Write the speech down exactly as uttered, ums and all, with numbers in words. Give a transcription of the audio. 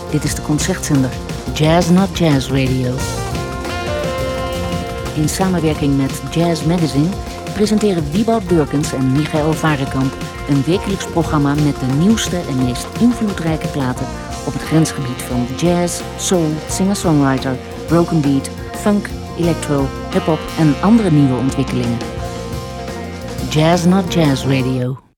Dit is de concertzender Jazz Not Jazz Radio. In samenwerking met Jazz Magazine presenteren Wieboud Burkens en Michael Varekamp een wekelijks programma met de nieuwste en meest invloedrijke platen op het grensgebied van jazz, soul, singer-songwriter, broken beat, funk, electro, hip-hop en andere nieuwe ontwikkelingen. Jazz Not Jazz Radio.